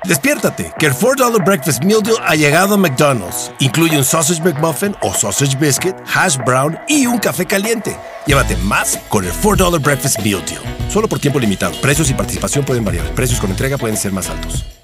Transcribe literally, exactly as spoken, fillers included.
Despiértate, que el four dollar Breakfast Meal Deal ha llegado a McDonald's. Incluye un Sausage McMuffin o Sausage Biscuit, Hash Brown y un café caliente. Llévate más con el four dollar Breakfast Meal Deal. Solo por tiempo limitado. Precios y participación pueden variar. Precios con entrega pueden ser más altos.